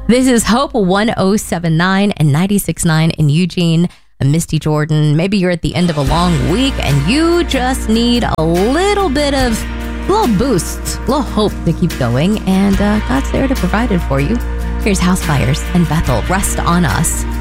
This is Hope 1079 and 96.9 in Eugene. I'm Misty Jordan. Maybe you're at the end of a long week and you just need a little boost, a little hope to keep going. And God's there to provide it for you. Here's House Fires and Bethel. Rest on Us.